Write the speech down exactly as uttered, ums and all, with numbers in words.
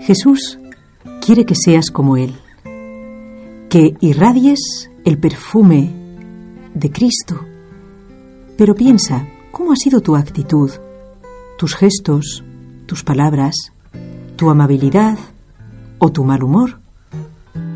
Jesús quiere que seas como Él, que irradies el perfume de Cristo. Pero piensa, ¿cómo ha sido tu actitud, tus gestos, tus palabras, tu amabilidad o tu mal humor?